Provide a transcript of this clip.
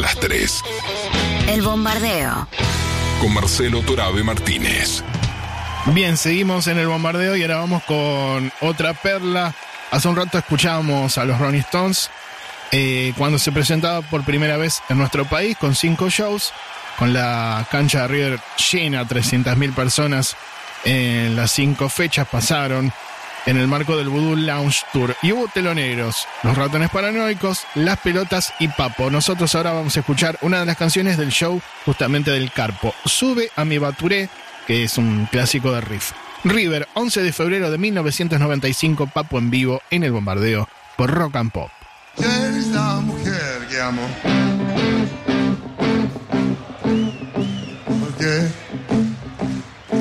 las 3. El Bombardeo. Con Marcelo Torabe Martínez. Bien, seguimos en el bombardeo y ahora vamos con otra perla. Hace un rato escuchábamos a los Rolling Stones cuando se presentaba por primera vez en nuestro país con 5 shows, con la cancha de River llena, 300.000 personas en las 5 fechas pasaron en el marco del Voodoo Lounge Tour. Y hubo teloneros, Los Ratones Paranoicos, Las Pelotas y Papo. Nosotros ahora vamos a escuchar una de las canciones del show justamente del Carpo, Sube a mi Baturé, que es un clásico de riff. River, 11 de febrero de 1995, Papo en vivo en el bombardeo por Rock and Pop. ¿Quién es la mujer que amo?